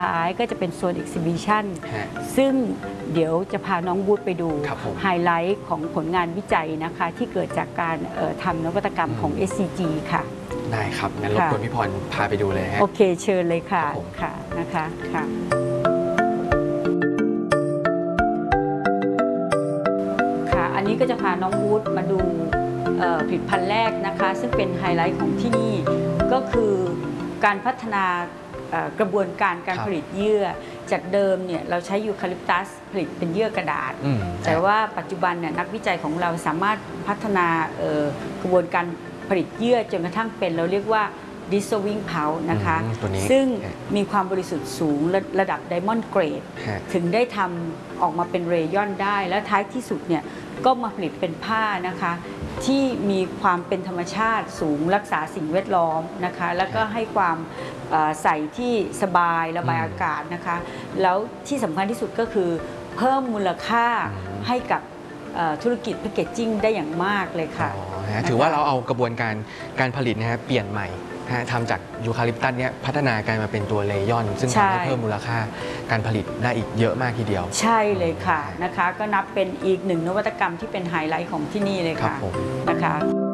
ท้ายก็จะเป็นโซน Exhibition ซึ่งเดี๋ยวจะพาน้องบูธไปดูไฮไลท์ของผลงานวิจัยนะคะที่เกิดจากการทำนวัตกรรมของ SCG ค่ะได้ครับงั้นรบกวนพี่พรพาไปดูเลยฮะโอเคเชิญเลยค่ะค่ะนะคะค่ะค่ะอันนี้ก็จะพาน้องบูธมาดูผลิตภัณฑ์แรกนะคะซึ่งเป็นไฮไลท์ของที่นี่ก็คือการพัฒนากระบวนการผลิตเยื่อจากเดิมเนี่ยเราใช้ยูคาลิปตัสผลิตเป็นเยื่อกระดาษแต่ว่าปัจจุบันเนี่ยนักวิจัยของเราสามารถพัฒนากระบวนการผลิตเยื่อจนกระทั่งเป็นเราเรียกว่า dissolving pulp นะคะซึ่งมีความบริสุทธิ์สูงระดับ Diamond Grade ถึงได้ทำออกมาเป็นเรยอนได้และท้ายที่สุดเนี่ยก็มาผลิตเป็นผ้านะคะที่มีความเป็นธรรมชาติสูงรักษาสิ่งแวดล้อมนะคะแล้วก็ให้ความใส่ที่สบายระบายอากาศนะคะแล้วที่สำคัญที่สุดก็คือเพิ่มมูลค่าให้กับธุรกิจแพคเกจจิ้งได้อย่างมากเลยค่ะถือว่าเราเอากระบวนการผลิตนะครับเปลี่ยนใหม่ทำจากยูคาลิปตัสเนี่ยพัฒนาการมาเป็นตัวเลยอนซึ่งทำให้เพิ่มมูลค่าการผลิตได้อีกเยอะมากทีเดียวใช่เลยค่ะนะคะก็นับเป็นอีกหนึ่งนวัตกรรมที่เป็นไฮไลท์ของที่นี่เลยค่ะนะคะ